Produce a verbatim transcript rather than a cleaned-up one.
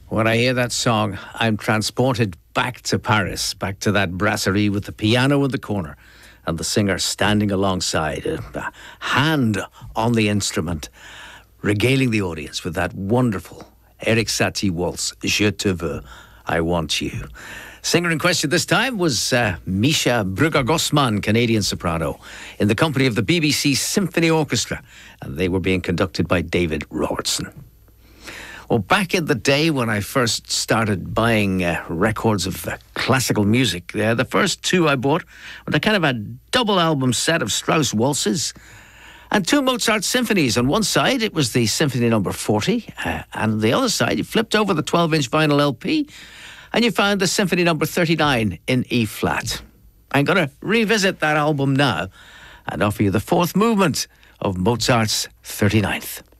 When I hear that song, I'm transported back to Paris, back to that brasserie with the piano in the corner and the singer standing alongside, a hand on the instrument, regaling the audience with that wonderful Erik Satie waltz, Je te veux, I want you. Singer in question this time was uh, Misha Brugger-Gossman, Canadian soprano, in the company of the B B C Symphony Orchestra, and they were being conducted by David Robertson. Well, back in the day when I first started buying uh, records of uh, classical music, uh, the first two I bought were a kind of a double album set of Strauss waltzes and two Mozart symphonies. On one side, it was the Symphony Number forty, uh, and on the other side, you flipped over the twelve-inch vinyl L P, and you found the Symphony Number thirty-nine in E flat. I'm going to revisit that album now and offer you the fourth movement of Mozart's thirty-ninth.